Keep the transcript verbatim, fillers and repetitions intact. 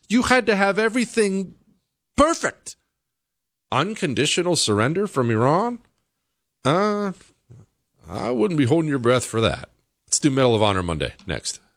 You had to have everything perfect. Unconditional surrender from Iran? Uh, I wouldn't be holding your breath for that. Let's do Medal of Honor Monday next.